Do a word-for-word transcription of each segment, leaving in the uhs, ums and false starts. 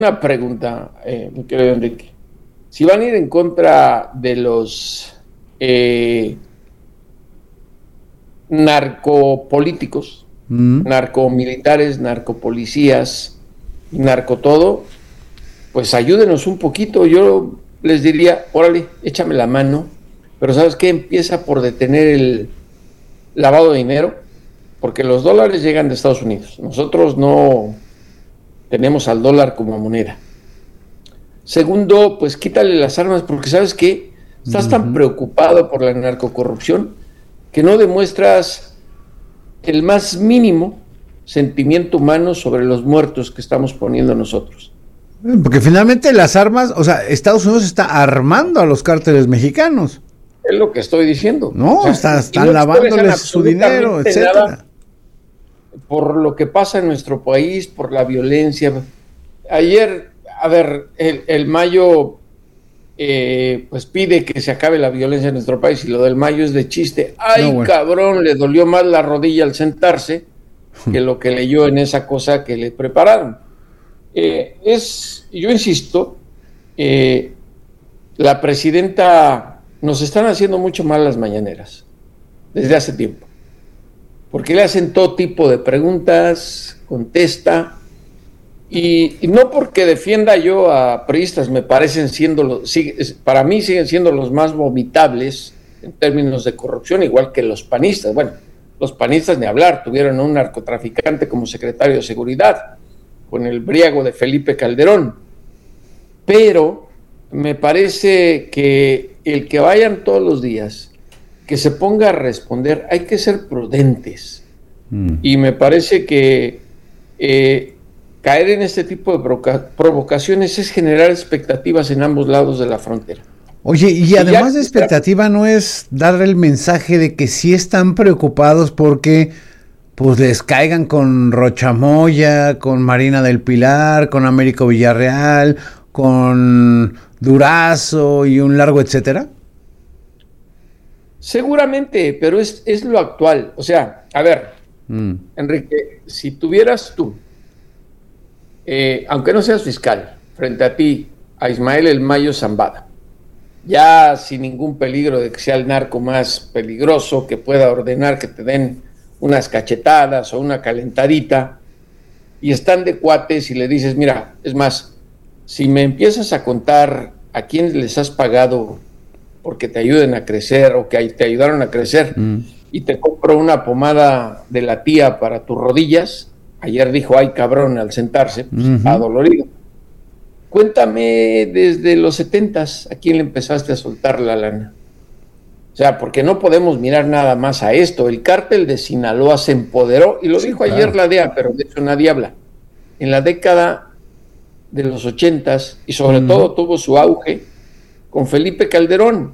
Una pregunta, eh, mi querido Enrique. Si van a ir en contra de los eh, narcopolíticos, Mm. narcomilitares, narcopolicías, narcotodo, pues ayúdenos un poquito. Yo les diría, órale, échame la mano, pero ¿sabes qué? Empieza por detener el lavado de dinero, porque los dólares llegan de Estados Unidos. Nosotros no tenemos al dólar como moneda. Segundo, pues quítale las armas, porque ¿sabes qué? Estás tan Ujú. preocupado por la narcocorrupción que no demuestras el más mínimo sentimiento humano sobre los muertos que estamos poniendo nosotros. Porque finalmente las armas, o sea, Estados Unidos está armando a los cárteles mexicanos, Es lo que estoy diciendo. ¿no? O sea, Está- y están no lavándoles expresan su dinero, absolutamente etcétera. nada por lo que pasa en nuestro país, por la violencia. Ayer, a ver, el, el Mayo eh, pues pide que se acabe la violencia en nuestro país y lo del Mayo es de chiste. Ay, No, bueno. cabrón, le dolió más la rodilla al sentarse que lo que leyó en esa cosa que le prepararon. Eh, es, yo insisto, eh, la presidenta, nos están haciendo mucho mal las mañaneras desde hace tiempo, porque le hacen todo tipo de preguntas, contesta, y, y no porque defienda yo a priistas, me parecen siendo, los, sigue, para mí siguen siendo los más vomitables en términos de corrupción, igual que los panistas. Bueno, los panistas ni hablar, tuvieron a un narcotraficante como secretario de seguridad, con el briago de Felipe Calderón, pero me parece que el que vayan todos los días, que se ponga a responder, hay que ser prudentes. Mm. Y me parece que eh, caer en este tipo de provoca- provocaciones es generar expectativas en ambos lados de la frontera. Oye, y Y además ya- de expectativa no es dar el mensaje de que sí están preocupados porque pues les caigan con Rochamoya, con Marina del Pilar, con Américo Villarreal, con Durazo y un largo etcétera. Seguramente, pero es, es lo actual. O sea, a ver, Mm. Enrique, si tuvieras tú, eh, aunque no seas fiscal, frente a ti, a Ismael El Mayo Zambada, ya sin ningún peligro de que sea el narco más peligroso, que pueda ordenar que te den unas cachetadas o una calentadita, y están de cuates y le dices, mira, es más, si me empiezas a contar a quiénes les has pagado porque te ayuden a crecer o que te ayudaron a crecer, Mm. y te compro una pomada de la tía para tus rodillas, ayer dijo, ay cabrón, al sentarse, pues, Ujú. adolorido. Cuéntame desde los setentas a quién le empezaste a soltar la lana. O sea, porque no podemos mirar nada más a esto. El cártel de Sinaloa se empoderó, y lo Sí, dijo claro. ayer la D E A, pero de eso nadie habla. En la década de los ochentas, y sobre Ujú. todo tuvo su auge con Felipe Calderón.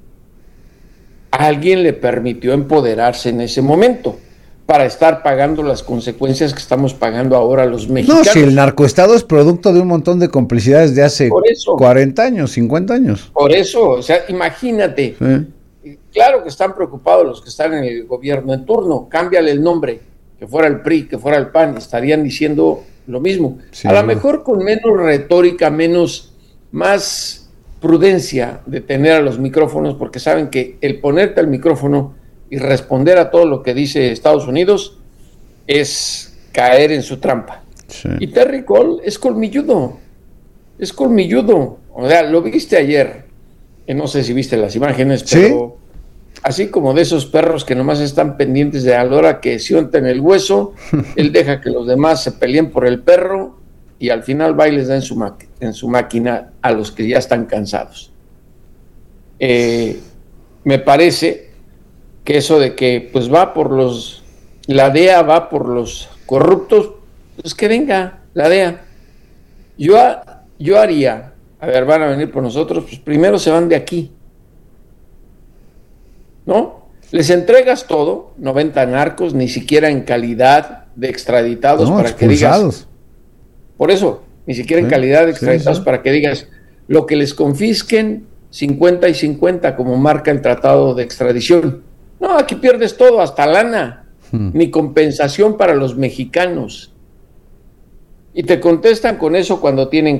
Alguien le permitió empoderarse en ese momento para estar pagando las consecuencias que estamos pagando ahora los No, mexicanos. si el narcoestado es producto de un montón de complicidades de hace Por eso. cuarenta años, cincuenta años. Por eso, o sea, imagínate. Sí. Claro que están preocupados los que están en el gobierno en turno. Cámbiale el nombre, que fuera el P R I, que fuera el P A N, estarían diciendo lo mismo. Sí. A lo mejor con menos retórica, menos, más prudencia de tener a los micrófonos, porque saben que el ponerte al micrófono y responder a todo lo que dice Estados Unidos es caer en su trampa. Sí. Y Terry Cole es colmilludo, es colmilludo. O sea, lo viste ayer, que no sé si viste las imágenes, ¿Sí? pero así como de esos perros que nomás están pendientes de a la hora que se unten el hueso, él deja que los demás se peleen por el perro y al final va y les da en su, maqu- en su máquina a los que ya están cansados. Eh, me parece que eso de que pues va por los, la D E A va por los corruptos, pues que venga la D E A. Yo, ha- yo haría, a ver, van a venir por nosotros, pues primero se van de aquí, ¿no? Les entregas todo, noventa narcos, ni siquiera en calidad de extraditados No, para que digas, expulsados. por eso, ni siquiera en Sí, calidad de sí, extraditados sí. para que digas, lo que les confisquen, cincuenta y cincuenta, como marca el tratado de extradición. No, aquí pierdes todo, hasta lana, Hmm. ni compensación para los mexicanos. Y te contestan con eso cuando tienen